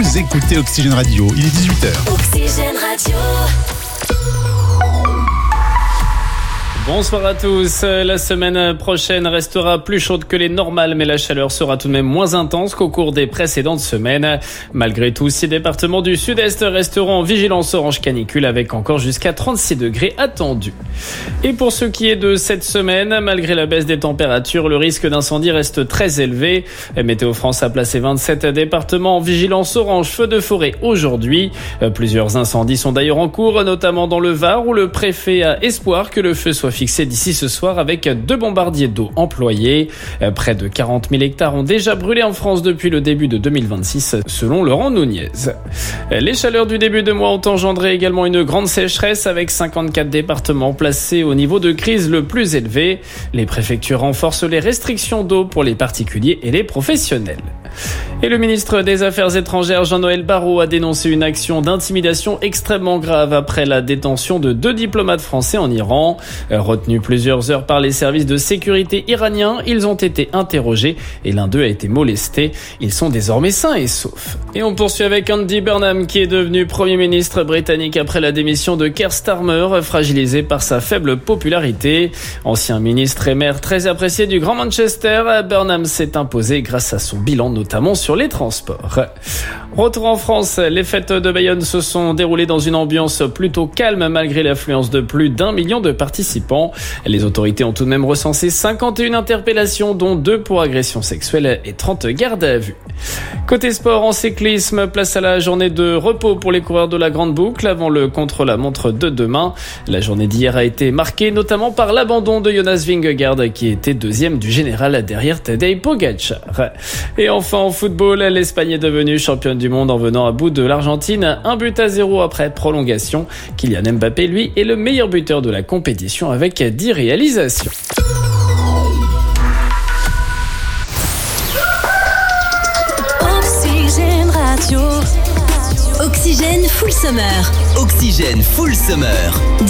Vous écoutez Oxygène Radio, il est 18h. Oxygène Radio. Bonsoir à tous. La semaine prochaine restera plus chaude que les normales, mais la chaleur sera tout de même moins intense qu'au cours des précédentes semaines. Malgré tout, 6 départements du sud-est resteront en vigilance orange canicule avec encore jusqu'à 36 degrés attendus. Et pour ce qui est de cette semaine, malgré la baisse des températures, le risque d'incendie reste très élevé. Météo France a placé 27 départements en vigilance orange feu de forêt aujourd'hui. Plusieurs incendies sont d'ailleurs en cours, notamment dans le Var où le préfet a espoir que le feu soit fixé d'ici ce soir avec 2 bombardiers d'eau employés. Près de 40 000 hectares ont déjà brûlé en France depuis le début de 2026, selon Laurent Nunez. Les chaleurs du début de mois ont engendré également une grande sécheresse avec 54 départements placés au niveau de crise le plus élevé. Les préfectures renforcent les restrictions d'eau pour les particuliers et les professionnels. Et le ministre des Affaires étrangères Jean-Noël Barrot a dénoncé une action d'intimidation extrêmement grave après la détention de 2 diplomates français en Iran. Retenus plusieurs heures par les services de sécurité iraniens, ils ont été interrogés et l'un d'eux a été molesté. Ils sont désormais sains et saufs. Et on poursuit avec Andy Burnham qui est devenu Premier ministre britannique après la démission de Keir Starmer, fragilisé par sa faible popularité. Ancien ministre et maire très apprécié du Grand Manchester, Burnham s'est imposé grâce à son bilan notamment sur les transports. Retour en France, les fêtes de Bayonne se sont déroulées dans une ambiance plutôt calme malgré l'affluence de plus d'1 million de participants. Les autorités ont tout de même recensé 51 interpellations, dont 2 pour agression sexuelle et 30 gardes à vue. Côté sport, en cyclisme, place à la journée de repos pour les coureurs de la Grande Boucle avant le contre-la-montre de demain. La journée d'hier a été marquée notamment par l'abandon de Jonas Vingegaard qui était 2e du général derrière Tadej Pogačar. Et enfin en football, l'Espagne est devenue championne du monde en venant à bout de l'Argentine, 1-0 après prolongation. Kylian Mbappé, lui, est le meilleur buteur de la compétition avec 10 réalisations. Oxygène Radio. Oxygène Full Summer. Oxygène Full Summer.